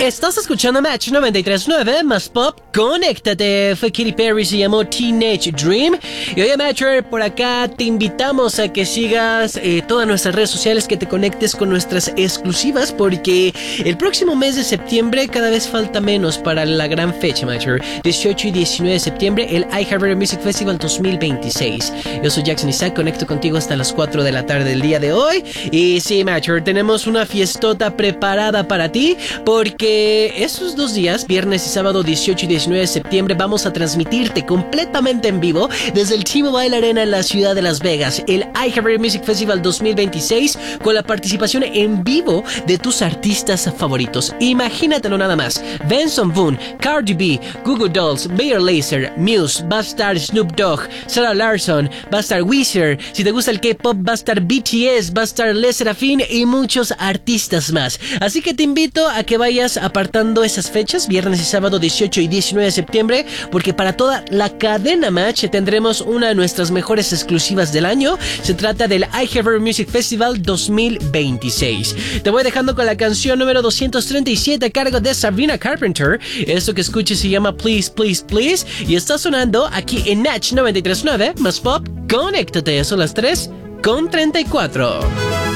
Estás escuchando Match 93.9 más Pop. Conéctate. Fue Katy Perry, se llamó Teenage Dream. Y oye, Matcher, por acá te invitamos a que sigas todas nuestras redes sociales, que te conectes con nuestras exclusivas, porque el próximo mes de septiembre cada vez falta menos para la gran fecha, Matcher. 18 y 19 de septiembre, el iHeartRadio Music Festival 2026. Yo soy Jackson Isaac, conecto contigo hasta las 4 de la tarde del día de hoy. Y sí, Matcher, tenemos una fiestota preparada para ti, porque esos 2 días, viernes y sábado 18 y 19 de septiembre, vamos a transmitirte completamente en vivo desde el T-Mobile Arena en la ciudad de Las Vegas, el iHeartRadio Music Festival 2026, con la participación en vivo de tus artistas favoritos. Imagínatelo nada más: Benson Boone, Cardi B, Google Dolls, Bayer Laser, Muse, va a estar Snoop Dogg, Sarah Larson, va a estar Weezer, si te gusta el K-pop va a estar BTS, va a estar Les Serafin y muchos artistas más. Así que te invito a que vayas apartando esas fechas, viernes y sábado 18 y 19 de septiembre, porque para toda la cadena Match tendremos una de nuestras mejores exclusivas del año. Se trata del iHeartRadio Music Festival 2026. Te voy dejando con la canción número 237 a cargo de Sabrina Carpenter. Esto que escuches se llama Please, Please, Please, y está sonando aquí en Match 93.9 más Pop. Conéctate, son las 3:34.